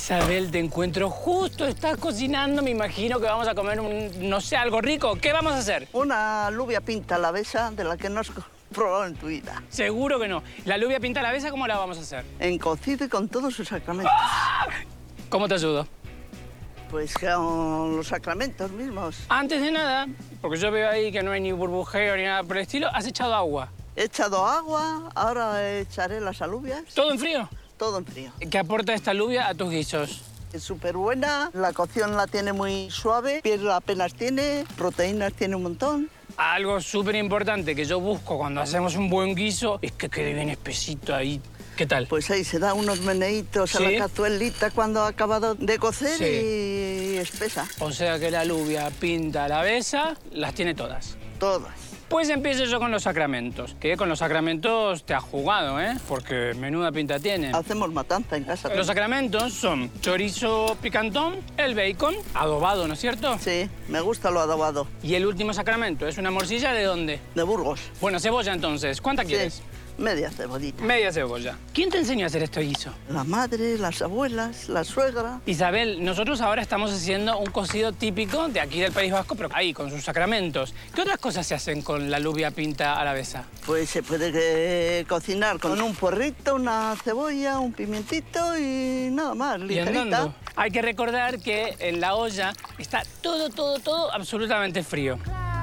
Isabel, te encuentro justo, estás cocinando, me imagino que vamos a comer no sé, algo rico. ¿Qué vamos a hacer? Una alubia pinta alavesa de la que no has probado en tu vida. Seguro que no. ¿La alubia pinta alavesa cómo la vamos a hacer? En cocido y con todos sus sacramentos. ¿Cómo te ayudo? Pues con los sacramentos mismos. Antes de nada, porque yo veo ahí que no hay ni burbujeo ni nada por el estilo, has echado agua. He echado agua, ahora echaré las alubias. ¿Todo en frío? Todo en frío. ¿Qué aporta esta alubia a tus guisos? Es súper buena, la cocción la tiene muy suave, piel apenas tiene, proteínas tiene un montón. Algo súper importante que yo busco cuando hacemos un buen guiso es que quede bien espesito ahí. ¿Qué tal? Pues ahí se da unos meneitos a la cazuelita cuando ha acabado de cocer y espesa. O sea que la alubia pinta alavesa, las tiene todas. Todas. Pues empiezo yo con los sacramentos. Que con los sacramentos te has jugado, ¿eh? Porque menuda pinta tiene. Hacemos matanza en casa. Los sacramentos son chorizo picantón, el bacon, adobado, ¿no es cierto? Sí, me gusta lo adobado. Y el último sacramento, ¿es una morcilla de dónde? De Burgos. Bueno, cebolla entonces. ¿Cuánta quieres? Media cebollita. Media cebolla. ¿Quién te enseñó a hacer este guiso? La madre, las abuelas, la suegra. Isabel, nosotros ahora estamos haciendo un cocido típico de aquí del País Vasco, pero ahí, con sus sacramentos. ¿Qué otras cosas se hacen con la alubia pinta alavesa? Pues se puede cocinar con un porrito, una cebolla, un pimientito y nada más, ligerita. Hay que recordar que en la olla está todo absolutamente frío.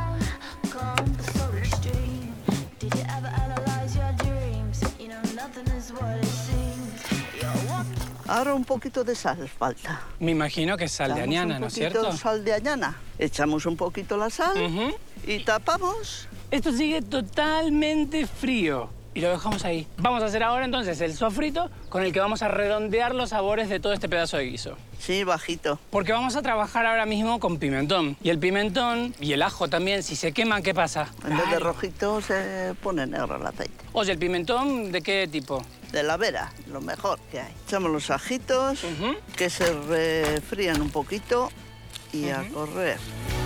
Ahora un poquito de sal falta. Me imagino que es sal de añana, ¿no es cierto? Un poquito sal de añana. Echamos un poquito la sal y tapamos. Esto sigue totalmente frío y lo dejamos ahí. Vamos a hacer ahora entonces el sofrito con el que vamos a redondear los sabores de todo este pedazo de guiso. Sí, bajito. Porque vamos a trabajar ahora mismo con pimentón. Y el pimentón y el ajo también, si se queman, ¿qué pasa? En vez de rojito se pone negro el aceite. Oye, ¿el pimentón de qué tipo? De la vera, lo mejor que hay. Echamos los ajitos, que se refrían un poquito y a correr.